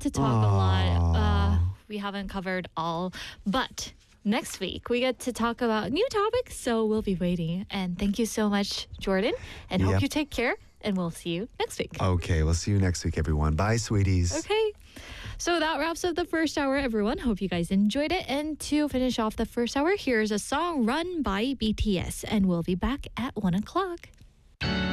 to talk a lot. We haven't covered all, but next week we get to talk about new topics, so we'll be waiting. And thank you so much, Jordan, and hope you take care, and we'll see you next week. Okay, we'll see you next week, everyone. Bye, sweeties. Okay. So that wraps up the first hour, everyone. Hope you guys enjoyed it. And to finish off the first hour, here's a song Run by BTS. And we'll be back at 1 o'clock.